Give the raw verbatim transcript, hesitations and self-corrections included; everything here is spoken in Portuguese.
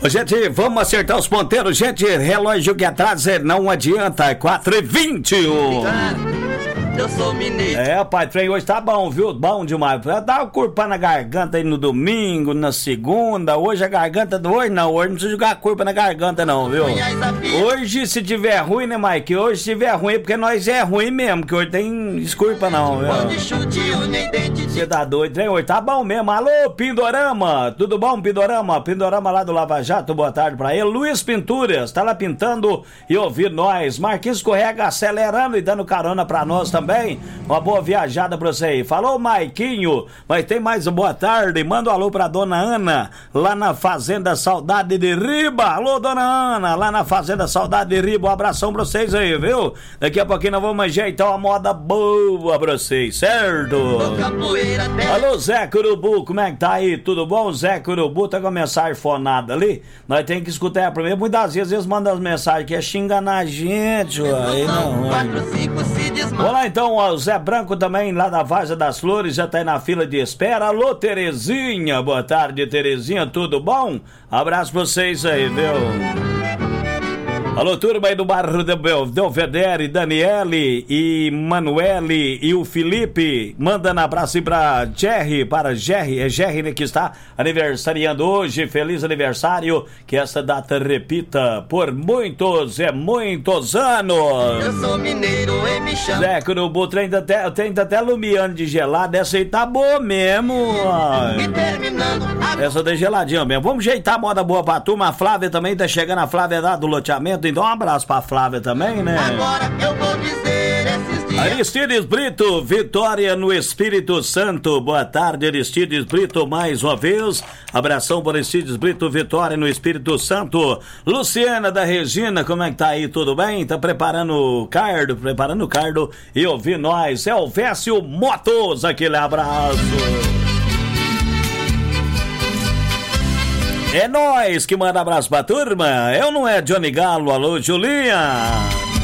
Gente, vamos acertar os ponteiros. Gente, relógio que atrás não adianta. É quatro e vinte. Eu sou mineiro. É, pai, o trem hoje tá bom, viu? Bom demais. Dá uma curva na garganta aí no domingo, na segunda. Hoje a garganta do hoje não. Hoje não precisa jogar curva na garganta, não, viu? Hoje, se tiver ruim, né, Mike? Hoje, se tiver ruim, é porque nós é ruim mesmo. Que hoje tem desculpa, não, viu? Você tá doido, trem hoje tá bom mesmo. Alô, Pindorama. Tudo bom, Pindorama? Pindorama lá do Lava Jato, boa tarde pra ele. Luiz Pinturas, tá lá pintando e ouvindo nós. Marquinhos Correga acelerando e dando carona pra nós também. Também, uma boa viajada pra você aí. Falou, Maiquinho, mas tem mais uma boa tarde. Manda um alô pra dona Ana, lá na Fazenda Saudade de Riba. Alô, dona Ana, lá na Fazenda Saudade de Riba. Um abração pra vocês aí, viu? Daqui a pouquinho nós vamos ajeitar uma moda boa pra vocês, certo? Alô, Zé Curubu, como é que tá aí? Tudo bom? Zé Curubu tá com a mensagem fonada ali. Nós temos que escutar ela primeiro. Muitas vezes eles mandam as mensagens que é xingando a gente, aí não. Vamos lá então, o Zé Branco também lá da Várzea das Flores já tá aí na fila de espera. Alô, Terezinha, boa tarde, Terezinha, tudo bom? Abraço pra vocês aí, viu? Alô, turma aí do bairro de Belvedere, Daniele e Manuele e o Felipe, mandando abraço aí pra Jerry, para Jerry, é Jerry, né, que está aniversariando hoje, feliz aniversário, que essa data repita por muitos, é muitos anos. Eu sou mineiro e me chamo Zé Curubu, tem até, tem até lumiano de gelado, essa aí tá boa mesmo. E terminando a... Essa da geladinha mesmo, vamos ajeitar a moda boa pra turma, a Flávia também tá chegando, a Flávia lá do loteamento. Então um abraço pra Flávia também, né? Agora eu vou dizer esses dias. Aristides Brito, Vitória no Espírito Santo. Boa tarde, Aristides Brito, mais uma vez. Abração para Aristides Brito, Vitória no Espírito Santo. Luciana da Regina, como é que tá aí? Tudo bem? Tá preparando o cardo, preparando o cardo e ouvir nós. Elvésio Motos, aquele abraço. É nós que manda abraço pra turma. Eu não é Johnny Galo, alô, Julinha.